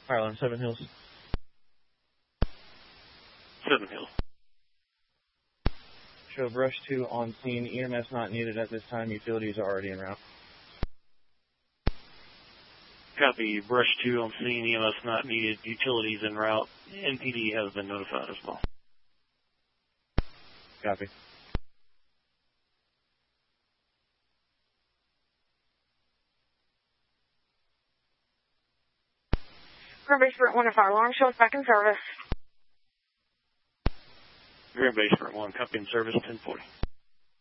Fire alarm 7 Hills. 7 Hills. Show brush 2 on scene. EMS not needed at this time. Utilities are already en route. Copy. Brush 2 on scene. EMS not needed. Utilities en route. NPD has been notified as well. Copy. Grand Base Sprint 1 and fire alarm. Show us back in service. Grand Base Sprint 1, copy in service 1040.